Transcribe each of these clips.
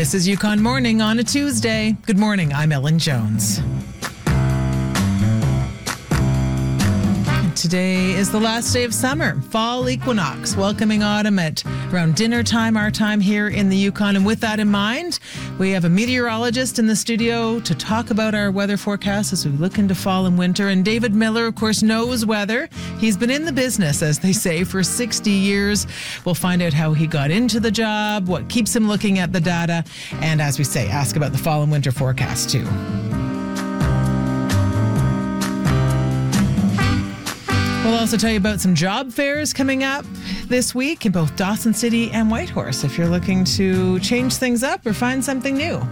This is Yukon Morning on a Tuesday. Good morning, I'm Ellen Jones. Today is the last day of summer, fall equinox, welcoming autumn at around dinner time, our time here in the Yukon. And with that in mind, we have a meteorologist in the studio to talk about our weather forecast as we look into fall and winter. And David Miller, of course, knows weather. He's been in the business, as they say, for 60 years. We'll find out how he got into the job, what keeps him looking at the data, and as we say, ask about the fall and winter forecast too. We'll also tell you about some job fairs coming up this week in both Dawson City and Whitehorse if you're looking to change things up or find something new.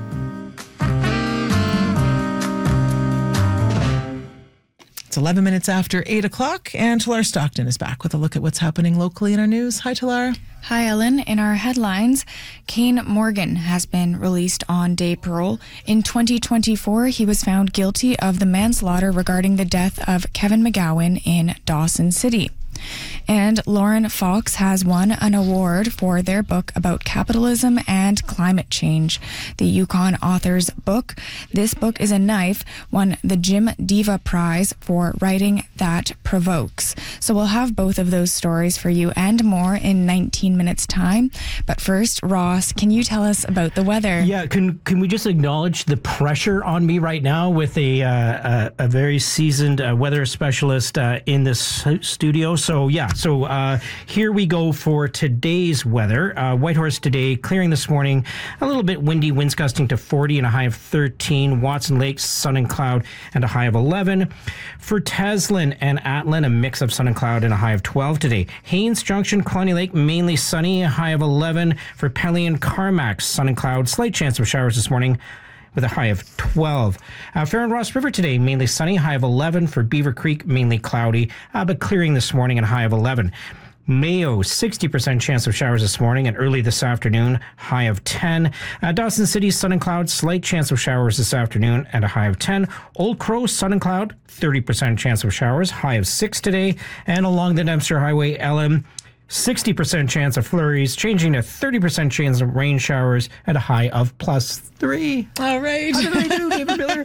It's 11 minutes after 8 o'clock, and Talara Stockton is back with a look at what's happening locally in our news. Hi, Talara. Hi, Ellen. In our headlines, Kane Morgan has been released on day parole. In 2024, he was found guilty of the manslaughter regarding the death of Kevin McGowan in Dawson City. And Lauren Fox has won an award for their book about capitalism and climate change. The Yukon author's book, This Book is a Knife, won the Jim Diva Prize for writing that provokes. So we'll have both of those stories for you and more in 19 minutes time. But first, Ross, can you tell us about the weather? Yeah, can we just acknowledge the pressure on me right now with a very seasoned weather specialist in this studio. So here we go for today's weather. Whitehorse today, clearing this morning, a little bit windy, winds gusting to 40 and a high of 13. Watson Lake, sun and cloud and a high of 11. For Teslin and Atlin, a mix of sun and cloud and a high of 12 today. Haines Junction, Colony Lake, mainly sunny, a high of 11. For Pelly and Carmack, sun and cloud, slight chance of showers this morning, with a high of 12. Fair and Ross River today, mainly sunny, high of 11. For Beaver Creek, mainly cloudy, but clearing this morning and a high of 11. Mayo, 60% chance of showers this morning and early this afternoon, high of 10. Dawson City, sun and cloud, slight chance of showers this afternoon and a high of 10. Old Crow, sun and cloud, 30% chance of showers, high of 6 today. And along the Dempster Highway, LM, 60% chance of flurries, changing to 30% chance of rain showers at a high of +3. All right. How did I do, David Miller?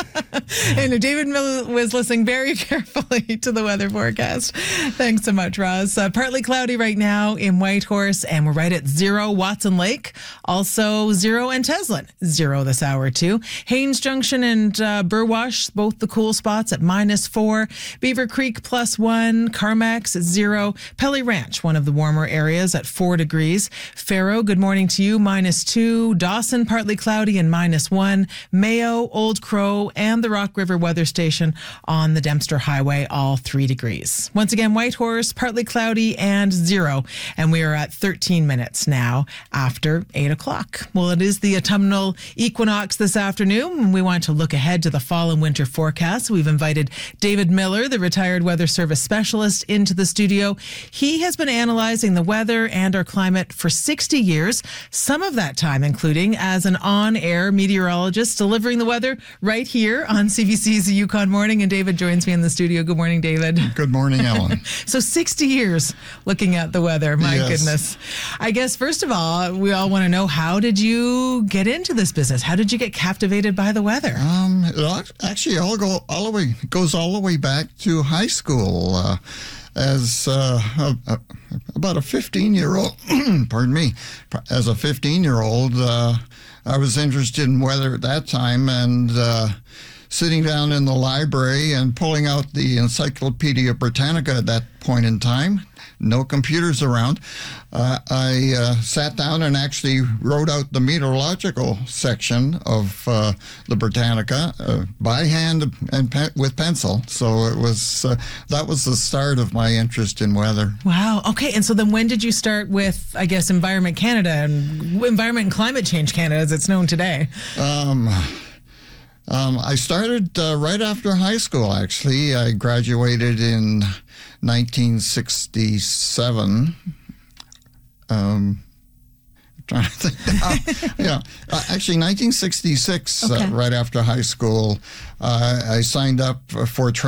And David Miller was listening very carefully to the weather forecast. Thanks so much, Ross. Partly cloudy right now in Whitehorse, and we're right at 0 Watson Lake. Also 0 and Teslin, 0 this hour too. Haines Junction and Burwash, both the cool spots at -4. Beaver Creek +1. Carmack's at 0. Pelly Ranch, one of the warmer areas at 4 degrees. Faro, good morning to you, -2. Dawson, partly cloudy and -1. Mayo, Old Crow, and the Rock River Weather Station on the Dempster Highway, all 3 degrees. Once again, Whitehorse, partly cloudy and 0. And we are at 13 minutes now after 8 o'clock. Well, it is the autumnal equinox this afternoon, and we want to look ahead to the fall and winter forecast. We've invited David Miller, the retired Weather Service specialist, into the studio. He has been analyzing the weather and our climate for 60 years, some of that time including as an on-air meteorologist delivering the weather right here on CBC's Yukon Morning. And David joins me in the studio. Good morning, David. Good morning, Ellen. So 60 years looking at the weather. My Yes. goodness. I guess, first of all, we all want to know, how did you get into this business? How did you get captivated by the weather? It actually goes all the way back to high school. As about a 15-year-old, pardon me, as a 15-year-old, I was interested in weather at that time, and sitting down in the library and pulling out the Encyclopedia Britannica at that point in time, no computers around, I sat down and actually wrote out the meteorological section of the Britannica by hand and with pencil. So it was that was the start of my interest in weather. Wow. Okay. And so then when did you start with, I guess, Environment Canada and Environment and Climate Change Canada as it's known today? I started right after high school, actually. I graduated in 1967. Trying to think now. Yeah, actually 1966, Okay. right after high school, I signed up for